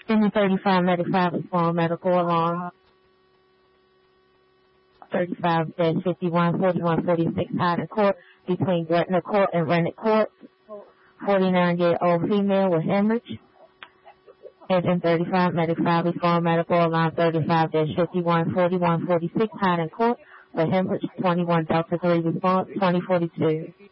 Engine 35, Medic 5, respond medical alarm. 35-51, 4146, Hyden Court, between Gretna Court and Rennet Court. 49-year-old female with hemorrhage. Engine 35, Medic 5, respond medical alarm. 35-51, 4146, Hyden Court, for hemorrhage. 21 Delta 3, response. 2042.